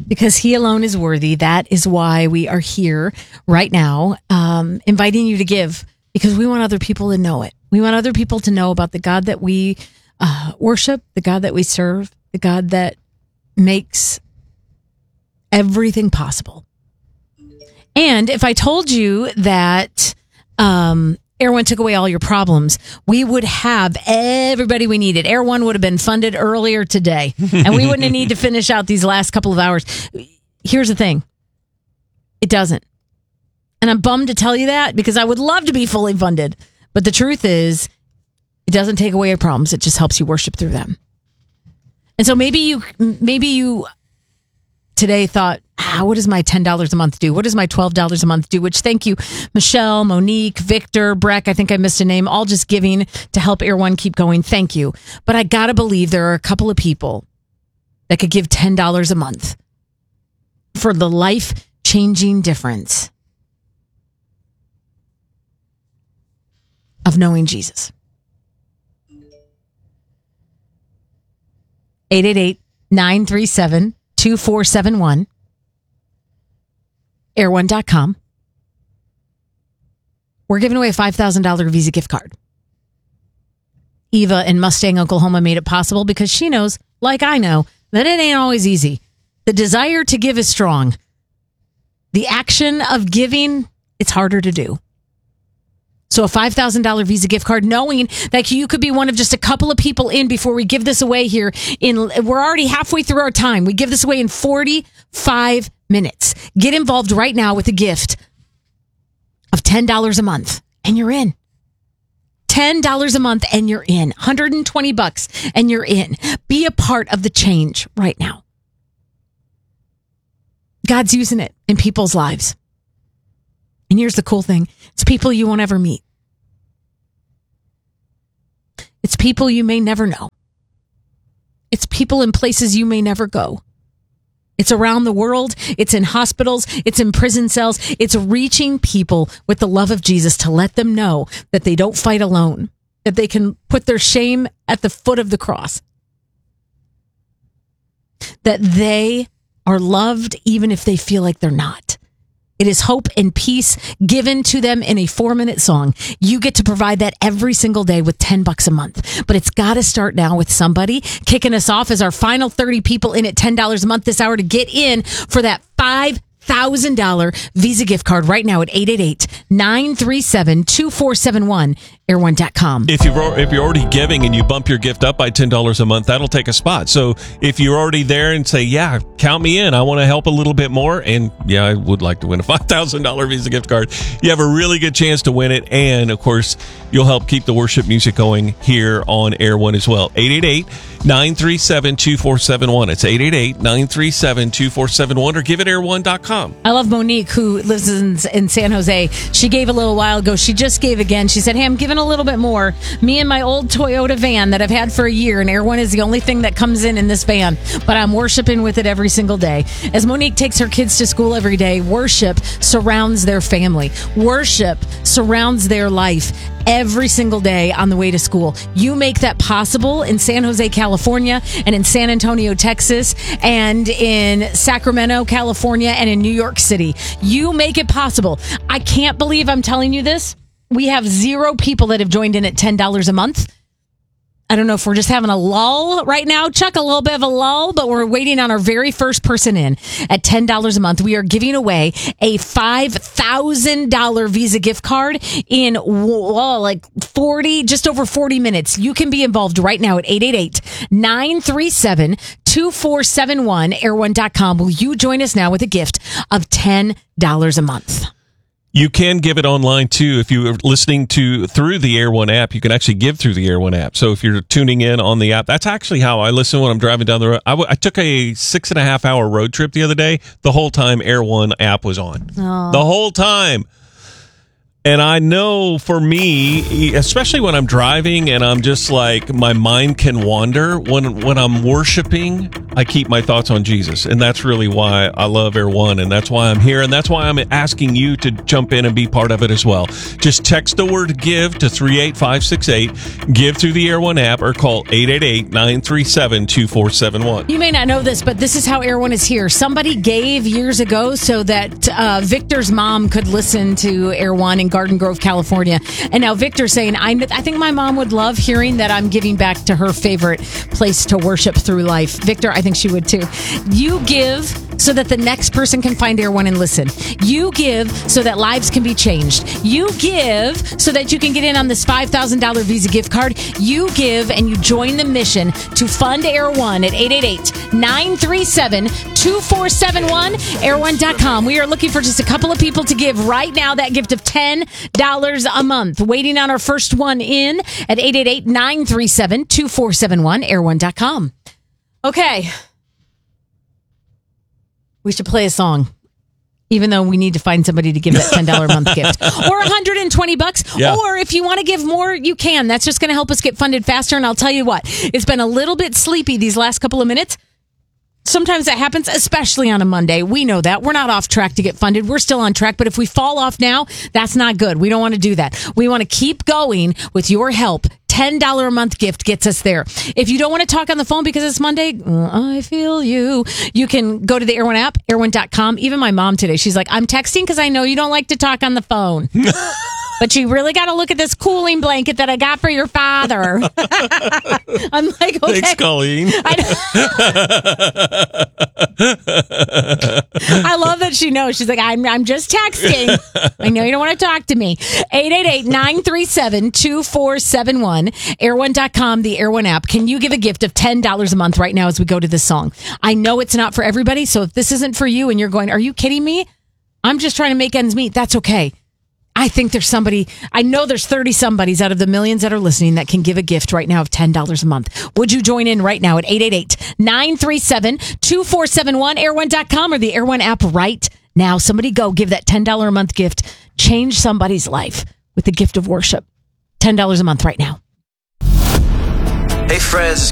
because he alone is worthy. That is why we are here right now, inviting you to give, because we want other people to know it. We want other people to know about the God that we worship, the God that we serve, the God that makes everything possible. And if I told you that Air One took away all your problems, we would have everybody we needed. Air One would have been funded earlier today, and we wouldn't need to finish out these last couple of hours. Here's the thing. It doesn't. And I'm bummed to tell you that, because I would love to be fully funded. But the truth is, it doesn't take away your problems. It just helps you worship through them. And so maybe you today thought, what does my $10 a month do? What does my $12 a month do? Which, thank you, Michelle, Monique, Victor, Breck. I think I missed a name, all just giving to help Air One keep going. Thank you. But I got to believe there are a couple of people that could give $10 a month for the life-changing difference of knowing Jesus. 888-937-2471. Air1.com. We're giving away a $5,000 Visa gift card. Eva in Mustang, Oklahoma made it possible because she knows, like I know, that it ain't always easy. The desire to give is strong. The action of giving, it's harder to do. So a $5,000 Visa gift card, knowing that you could be one of just a couple of people in before we give this away here. We're already halfway through our time. We give this away in 45 minutes. Get involved right now with a gift of $10 a month, and you're in. $10 a month, and you're in. $120, and you're in. Be a part of the change right now. God's using it in people's lives. And here's the cool thing. It's people you won't ever meet. It's people you may never know. It's people in places you may never go. It's around the world. It's in hospitals. It's in prison cells. It's reaching people with the love of Jesus to let them know that they don't fight alone, that they can put their shame at the foot of the cross, that they are loved even if they feel like they're not. It is hope and peace given to them in a 4-minute song. You get to provide that every single day with $10 a month. But it's got to start now with somebody kicking us off as our final 30 people in at $10 a month this hour to get in for that $5,000 Visa gift card right now at 888-937-2471, air1.com. If you're already giving and you bump your gift up by $10 a month, that'll take a spot. So if you're already there and say, yeah, count me in, I want to help a little bit more, and yeah, I would like to win a $5,000 Visa gift card, you have a really good chance to win it. And of course, you'll help keep the worship music going here on Air One as well. 888-937-2471. It's 888-937-2471, or give it air1.com. I love Monique, who lives in San Jose. She gave a little while ago. She just gave again. She said, hey, I'm giving a little bit more. Me and my old Toyota van that I've had for a year, and Air One is the only thing that comes in this van, but I'm worshiping with it every single day. As Monique takes her kids to school every day, worship surrounds their family. Worship surrounds their life every single day on the way to school. You make that possible in San Jose, California, and in San Antonio, Texas, and in Sacramento, California, and in New York City. You make it possible. I can't believe I'm telling you this. We have 0 people that have joined in at $10 a month. I don't know if we're just having a lull right now, Chuck, a little bit of a lull, but we're waiting on our very first person in at $10 a month. We are giving away a $5,000 Visa gift card in just over 40 minutes. You can be involved right now at 888-937-2471, air1.com. Will you join us now with a gift of $10 a month? You can give it online, too. If you're listening through the Air One app, you can actually give through the Air One app. So if you're tuning in on the app, that's actually how I listen when I'm driving down the road. I took a 6.5-hour road trip the other day. The whole time Air One app was on. Oh. The whole time. And I know for me, especially when I'm driving and I'm just like, my mind can wander. When I'm worshiping, I keep my thoughts on Jesus. And that's really why I love Air One. And that's why I'm here. And that's why I'm asking you to jump in and be part of it as well. Just text the word GIVE to 38568. Give through the Air One app or call 888-937-2471. You may not know this, but this is how Air One is here. Somebody gave years ago so that Victor's mom could listen to Air One in Garden Grove, California. And now Victor's saying, I think my mom would love hearing that I'm giving back to her favorite place to worship through life. Victor, I think she would too. You give so that the next person can find Air One and listen. You give so that lives can be changed. You give so that you can get in on this $5,000 Visa gift card. You give and you join the mission to fund Air One at 888-937-2471, air1.com. We are looking for just a couple of people to give right now that gift of $10 a month. Waiting on our first one in at 888-937-2471, air1.com. Okay. We should play a song, even though we need to find somebody to give that $10 a month gift, or $120. Yeah. Or if you want to give more, you can. That's just going to help us get funded faster. And I'll tell you what, it's been a little bit sleepy these last couple of minutes. Sometimes that happens, especially on a Monday. We know that. We're not off track to get funded. We're still on track. But if we fall off now, that's not good. We don't want to do that. We want to keep going with your help. $10 a month gift gets us there. If you don't want to talk on the phone because it's Monday, I feel you. You can go to the Air One app, air1.com. Even my mom today, she's like, I'm texting because I know you don't like to talk on the phone. But you really got to look at this cooling blanket that I got for your father. I'm like, okay. Thanks, Colleen. I love that she knows. She's like, I'm just texting. I know you don't want to talk to me. 888-937-2471. Air1.com, the Air One app. Can you give a gift of $10 a month right now as we go to this song? I know it's not for everybody, so if this isn't for you and you're going, are you kidding me? I'm just trying to make ends meet. That's okay. I think there's somebody, I know there's 30 somebodies out of the millions that are listening that can give a gift right now of $10 a month. Would you join in right now at 888-937-2471, air1.com, or the Air One app right now? Somebody go give that $10 a month gift. Change somebody's life with the gift of worship. $10 a month right now. Hey, Frez.